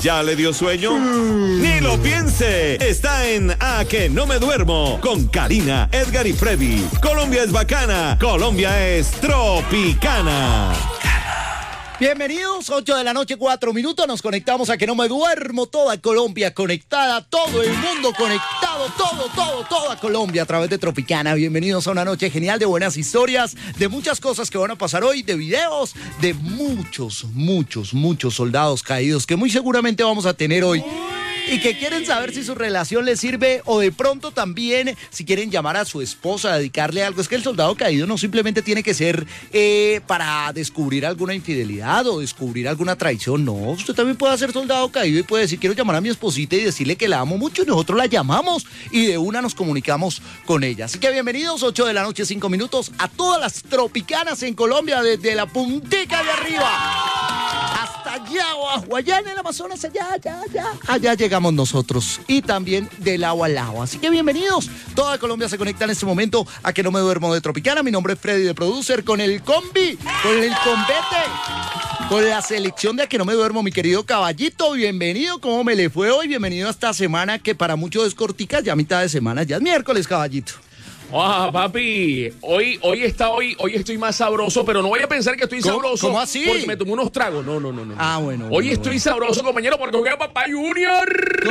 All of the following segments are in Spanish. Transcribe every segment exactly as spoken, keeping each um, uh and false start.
¿Ya le dio sueño? Mm. Ni lo piense. Está en A que no me duermo con Karina, Edgar y Freddy. Colombia es bacana. Colombia es tropicana. Bienvenidos, ocho de la noche, cuatro minutos, nos conectamos a Que No Me Duermo, toda Colombia conectada, todo el mundo conectado, todo, todo, toda Colombia a través de Tropicana. Bienvenidos a una noche genial de buenas historias, de muchas cosas que van a pasar hoy, de videos, de muchos, muchos, muchos soldados caídos que muy seguramente vamos a tener hoy. Y que quieren saber si su relación les sirve o de pronto también si quieren llamar a su esposa a dedicarle algo. Es que el soldado caído no simplemente tiene que ser eh, para descubrir alguna infidelidad o descubrir alguna traición. No, usted también puede ser soldado caído y puede decir: quiero llamar a mi esposita y decirle que la amo mucho, y nosotros la llamamos y de una nos comunicamos con ella. Así que bienvenidos, ocho de la noche, cinco minutos, a todas las tropicanas en Colombia, desde la puntica de arriba hasta allá abajo, allá en el Amazonas, allá, allá, allá, allá llegamos nosotros, y también de lado a lado. Así que bienvenidos, toda Colombia se conecta en este momento a Que No Me Duermo de Tropicana. Mi nombre es Freddy de Producer, con el combi, con el combete, con la selección de A Que No Me Duermo, mi querido Caballito. Bienvenido, ¿cómo me le fue hoy? Bienvenido a esta semana que para muchos es cortica, ya mitad de semana, ya es miércoles, Caballito. Ah, papi, hoy, hoy está hoy, hoy estoy más sabroso, pero no vaya a pensar que estoy ¿Cómo, sabroso. ¿Cómo así? Porque me tomé unos tragos. No, no, no, no. Ah, bueno. Hoy bueno, estoy bueno. sabroso, compañero, porque juega Papá Junior.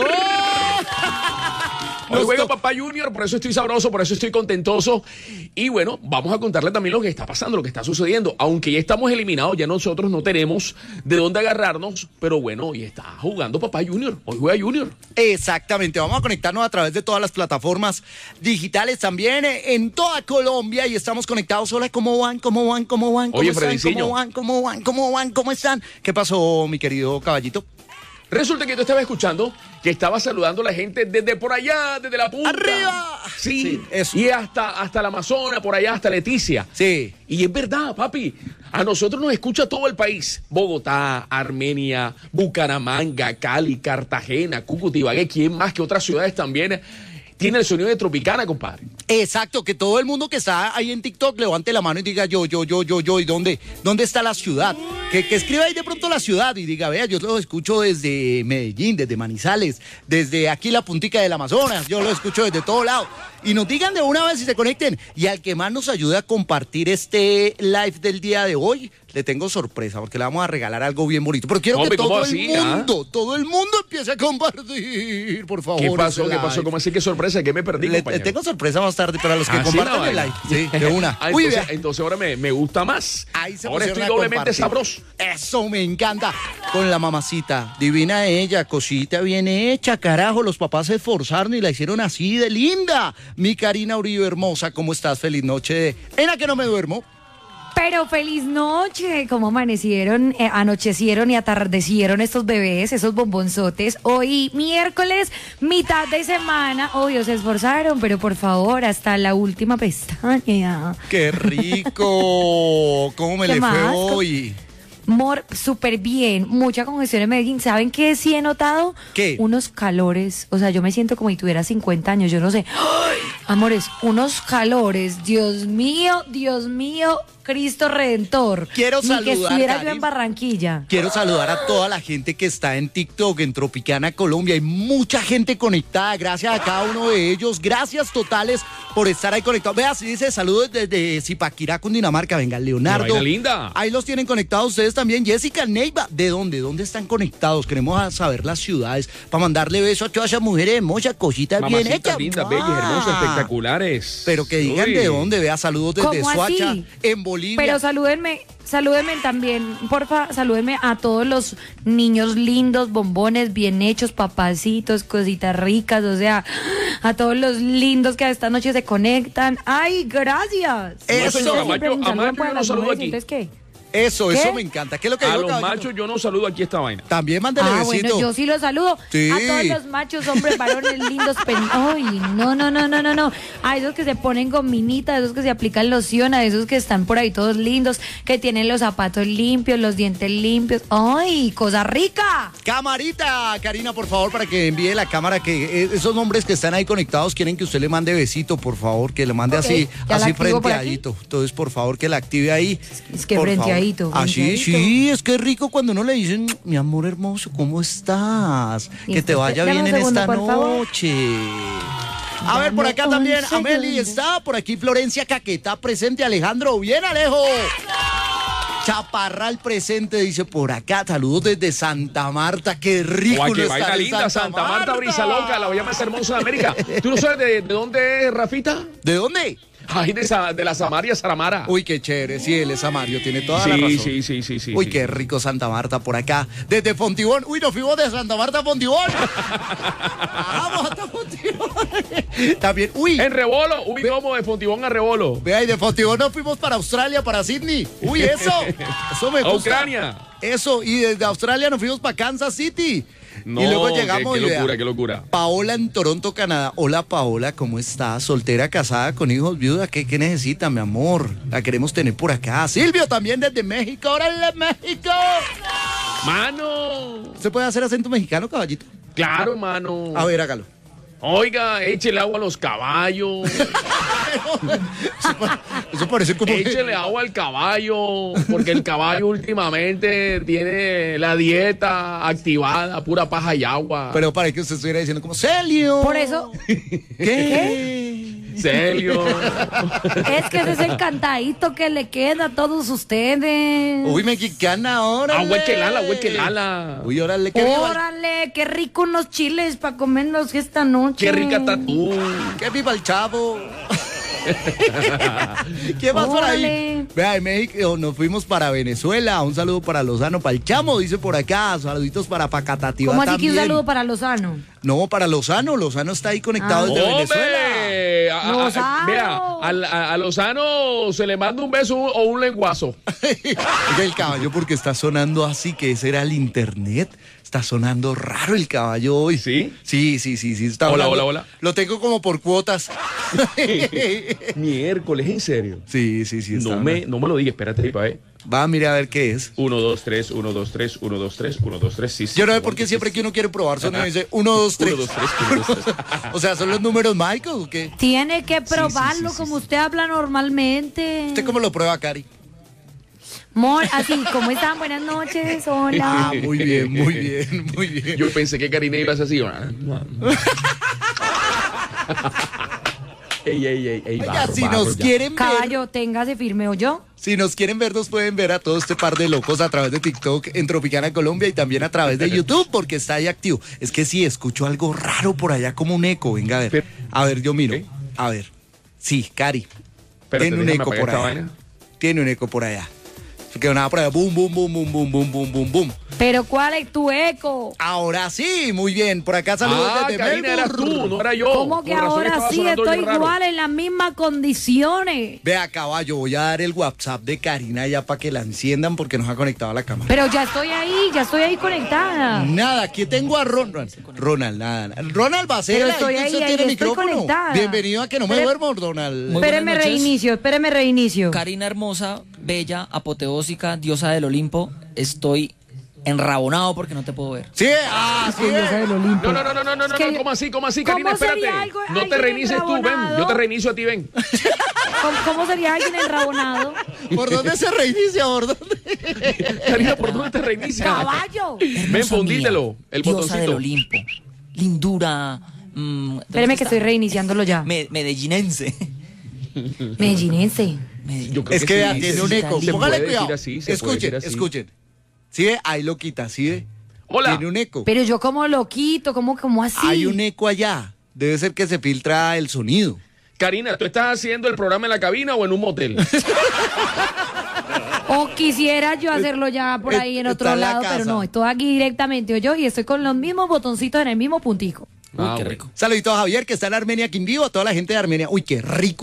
Hoy juega Papá Junior, por eso estoy sabroso, por eso estoy contentoso. Y bueno, vamos a contarle también lo que está pasando, lo que está sucediendo. Aunque ya estamos eliminados, ya nosotros no tenemos de dónde agarrarnos. Pero bueno, hoy está jugando Papá Junior. Hoy juega Junior. Exactamente, vamos a conectarnos a través de todas las plataformas digitales también en toda Colombia, y estamos conectados. Hola, ¿cómo van? ¿Cómo van? ¿Cómo van? ¿Cómo Oye, están? Frediciño. ¿Cómo van? ¿Cómo van? ¿Cómo van? ¿Cómo están? ¿Qué pasó, mi querido Caballito? Resulta que yo estaba escuchando que estaba saludando a la gente desde por allá, desde la punta. ¡Arriba! Sí, Sí, eso. Y hasta, hasta la Amazonas, por allá, hasta Leticia. Sí. Y es verdad, papi. A nosotros nos escucha todo el país. Bogotá, Armenia, Bucaramanga, Cali, Cartagena, Cúcuta, Ibagué. ¿Quién más que otras ciudades también tiene el sonido de Tropicana, compadre? Exacto, que todo el mundo que está ahí en TikTok levante la mano y diga yo, yo, yo, yo, yo, ¿y dónde, dónde está la ciudad? Que, que escriba ahí de pronto la ciudad y diga: vea, yo lo escucho desde Medellín, desde Manizales, desde aquí la puntica del Amazonas, yo lo escucho desde todo lado. Y nos digan de una vez y se conecten. Y al que más nos ayude a compartir este live del día de hoy, le tengo sorpresa, porque le vamos a regalar algo bien bonito. Pero quiero Hombre, que todo así, el mundo, ¿ah? todo el mundo empiece a compartir, por favor. ¿Qué pasó? ese ¿Qué live. pasó? ¿Cómo así que sorpresa? ¿Qué me perdí, Le, compañero? le tengo sorpresa más tarde para los que Así compartan la el live. vaina. Sí, de una. Ah, Uy, entonces, vea. entonces ahora me, me gusta más. Ahí se ahora pusieron estoy a doblemente compartir. sabroso. Eso me encanta. Con la mamacita. Divina ella, cosita bien hecha, carajo. Los papás se esforzaron y la hicieron así de linda. Mi Karina Uribe hermosa, ¿cómo estás? Feliz noche. En A Que No Me Duermo. Pero feliz noche, cómo amanecieron, eh, anochecieron y atardecieron estos bebés, esos bombonzotes. Hoy miércoles, mitad de semana, obvio se esforzaron, pero por favor, hasta la última pestaña. ¡Qué rico! ¿Cómo me ¿Qué le fue más? hoy? Mor, súper bien, mucha congestión en Medellín. ¿Saben qué sí he notado? ¿Qué? Unos calores, o sea, yo me siento como si tuviera cincuenta años, yo no sé. ¡Ay! Amores, unos calores, Dios mío, Dios mío, Cristo Redentor. Quiero Ni saludar, que estuviera Karin. yo en Barranquilla. Quiero saludar a toda la gente que está en TikTok, en Tropicana Colombia. Hay mucha gente conectada. Gracias a cada uno de ellos. Gracias totales por estar ahí conectados. Vea, si dice saludos desde Zipaquirá, Cundinamarca. Venga, Leonardo. Qué vaina linda. Ahí los tienen conectados ustedes también. Jessica Neiva, ¿de dónde? ¿Dónde están conectados? Queremos saber las ciudades para mandarle besos a todas esas mujeres hermosas, cositas bien Mamacitas hechas. lindas, ¡Ah! bellas, hermosas, espectaculares. Pero que digan Uy. de dónde. Vea, saludos desde ¿Cómo así? Soacha, en Bolivia. Pero salúdenme, salúdenme también, porfa, salúdenme a todos los niños lindos, bombones bien hechos, papacitos, cositas ricas, o sea, a todos los lindos que esta noche se conectan. ¡Ay, gracias! Eso, No, señora, Siempre Macho, me a saludan Macho para yo no las saludo mujeres, aquí. ¿entonces qué? Eso, ¿Qué? eso me encanta. ¿Qué es lo que A digo, los caballito? machos yo no saludo aquí esta vaina. También mándale Ah, besito. bueno, yo sí los saludo. Sí. A todos los machos, hombres, varones lindos. Pen... Ay, no, no, no, no, no, no. A esos que se ponen gominita, a esos que se aplican loción, a esos que están por ahí todos lindos, que tienen los zapatos limpios, los dientes limpios. Ay, cosa rica. Camarita, Karina, por favor, para que envíe la cámara, que eh, esos hombres que están ahí conectados quieren que usted le mande besito, por favor, que le mande Ok, así, ya la así activo por aquí. frenteadito. Entonces, por favor, que la active ahí. Es que por frenteadito, bronceadito. Ah, sí, bronceadito. sí, es que es rico cuando uno le dicen, mi amor hermoso, ¿cómo estás? Que te vaya Dame bien un en segundo, esta por favor. noche. A ver, por Dame acá un también, segundo. Ameli está, por aquí Florencia Caquetá presente, Alejandro, bien Alejo. Chaparral presente, dice por acá, saludos desde Santa Marta, qué rico. Guay, uno qué estar vaina en linda, Santa Marta, brisa loca, la valla más hermosa de América. ¿Tú no sabes de, de dónde es, Rafita? ¿De dónde? Ay, de, Sa- de la Samaria, Saramara. Uy, qué chévere, sí, él es Amario, tiene toda sí, la razón. sí, sí, sí, sí. Uy, sí. qué rico Santa Marta por acá. Desde Fontibón. Uy, nos fuimos de Santa Marta a Fontibón. Vamos hasta Fontibón. También, uy. En Rebolo, uy, como de Fontibón a Rebolo. Vea, y de Fontibón nos fuimos para Australia, para Sydney. Uy, eso. Eso me A gusta. Ucrania. Eso, y desde Australia nos fuimos para Kansas City. No, y luego qué- llegamos qué, y vea, locura, qué locura. Paola en Toronto, Canadá. Hola, Paola, ¿cómo estás? Soltera, casada, con hijos, viuda. ¿Qué, qué necesita, mi amor? La queremos tener por acá. Silvio también desde México. ¡Órale, México! Mano. ¿Se puede hacer acento mexicano, caballito? Claro, mano. A ver, hágalo. Oiga, échele agua a los caballos. Eso parece como... Échele agua al caballo, porque el caballo últimamente tiene la dieta activada, pura paja y agua. Pero para que usted estuviera diciendo como, Celio. Por eso, ¿Qué? Serio. es que ese es el cantadito que le queda a todos ustedes. Uy, mexicana, ahora. Agua que lala, agua que lala. Uy, órale, qué viva, Órale, qué rico unos chiles para comernos esta noche. Qué rica está tú. qué viva el chavo. ¿Qué más por ahí? Órale. Vea, en México nos fuimos para Venezuela. Un saludo para Lozano, para el Chamo, dice por acá. Saluditos para Pacatativá ¿Cómo así que también. un saludo para Lozano? No, para Lozano. Lozano está ahí conectado Ah. desde Venezuela. ¡Hombre! A, a- a- Lozano. vea, al- a, a Lozano se le manda un beso o un lenguazo. Oiga, el caballo porque está sonando así, que ese era el internet. Está sonando raro el caballo hoy. ¿Sí? Sí, sí, sí, sí. Está Hola, hablando- hola, hola. Lo tengo como por cuotas. Miércoles, ¿en serio? Sí, sí, sí. está No me, hablando. no me lo digas, espérate, ahí, pa' ver. Va, mire a ver qué es. Uno, dos, tres, uno, dos, tres, uno, dos, tres, uno, dos, tres, sí, sí. Yo no sé por sí, qué sí, siempre sí. que uno quiere probar sonido dice uno, dos, tres. Uno, dos, tres, uno, dos, tres. O sea, ¿son los números mágicos o qué? Tiene que sí, probarlo sí, como sí. usted habla normalmente. ¿Usted cómo lo prueba, Cari? Mor, así, ¿cómo están? Buenas noches, hola. Ah, muy bien, muy bien, muy bien. Yo pensé que Karina iba a ser así. ey, ey, ey, ey, Oiga, barro, si barro, nos ya. quieren ver, Caballo, téngase firme o yo. si nos quieren ver, nos pueden ver a todo este par de locos a través de TikTok en Tropicana Colombia y también a través de YouTube porque está ahí activo. Es que sí, escucho algo raro por allá como un eco. Venga, a ver. Pero- A ver, yo miro. ¿Qué? A ver. Sí, Cari. Espérate, Tiene un déjame eco apagar por esta allá. vaina. Tiene un eco por allá. Se quedó nada por allá. Boom, boom, boom, boom, boom, boom, boom, boom, boom. Pero ¿cuál es tu eco? Ahora sí, muy bien. Por acá saludos Ah, desde Karina, eras Melbourne. tú, no era yo. ¿Cómo que Con razón ahora estaba sí sonando estoy bien raro. igual en las mismas condiciones? Vea, caballo, voy a dar el WhatsApp de Karina ya para que la enciendan porque nos ha conectado a la cámara. Pero ya estoy ahí, ya estoy ahí conectada. Nada, aquí tengo a Ronald. Ronald, nada. nada. Ronald Bacela, Pero estoy ¿usted ahí, tiene ahí estoy micrófono? conectada. Bienvenido a Que No Me Pero- Duermo, Ronald. Muy Espéreme buenas noches. reinicio, espéreme reinicio. Karina hermosa, bella, apoteósica, diosa del Olimpo, estoy enrabonado porque no te puedo ver. Sí, ah, sí. Diosa del Olimpo. No, no, no, no, no, no, no, que- no, ¿cómo así? ¿Cómo así, ¿Cómo Karina? sería Espérate. algo- No te alguien reinicies tú, ven. enrabonado? Yo te reinicio a ti, ven. ¿Cómo, cómo sería alguien enrabonado? ¿Por dónde se reinicia? ¿Por dónde? Karina, ¿por dónde te reinicia? ¡Caballo! Ven, Hermosa fundítelo, mía, el diosa botoncito. del Olimpo, lindura, mm, ¿dónde Espéreme que está? estoy reiniciándolo ya. Me- medellinense. Medellinense. Me- Yo creo Es que vea, sí, tiene sí, un sí, eco. se Póngale puede cuidado. decir así, se puede Escuchen, decir así. escuchen. ¿Sí ve? Ahí lo quita, ¿sí ve? Hola. Tiene un eco. Pero yo como lo quito, como, como así. Hay un eco allá. Debe ser que se filtra el sonido. Karina, ¿tú estás haciendo el programa en la cabina o en un motel? O quisiera yo hacerlo ya por ahí en Está otro en la lado, pero casa. no, estoy aquí directamente yo y estoy con los mismos botoncitos en el mismo puntico. Uy, Ah, qué bueno. rico. Saludito a Javier, que está en Armenia, Quindío, a toda la gente de Armenia. Uy, qué rico